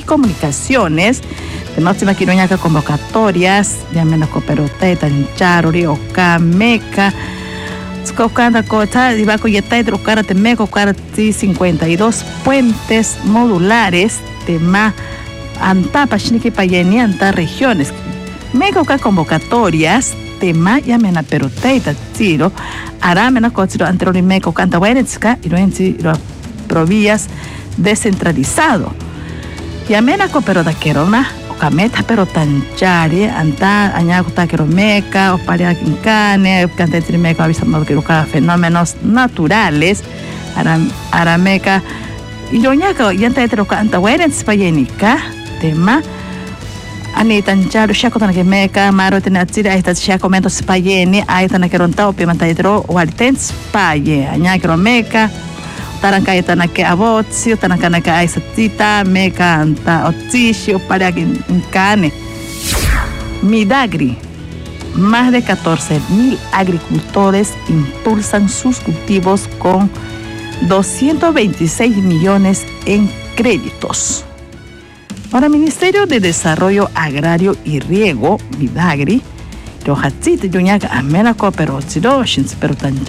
Comunicaciones. De máxima quiroñaca convocatorias, llamen a Coperotay, Tancharori, Ocameca, Scocanda Cota, Divaco Yetay, Trocara Temeco, Carti 52 puentes modulares, tema Antapa, Shniki Payeni, Anta regiones. Mecoca convocatorias, tema llamen a Perotay, Tiro, Aramena Cotiro, Anterorimeco, Canta Wenetska, y provías descentralizado. Llamen a Coperota Querona, Cameta pero tanchari anta añaguta meca o paria quincane cante trimeca avisando que fenómenos naturales arameca y doñaca y anta heteroca anta werens payenica tema ani tancharo shako tan que meca maro tenatsira esta shako mento spayeni ay tan que ronta o pimenta hetero waltens paye añagro meca Taranca tanake abotsi, tarancanaka aisatita, meca anta otisio para quincane. Midagri. Más de 14,000 agricultores impulsan sus cultivos con 226 millones en créditos. Para el Ministerio de Desarrollo Agrario y Riego, Midagri, Rojatzit, Yuñaca, Amena Cooperó, Chiro, Shinsperutan.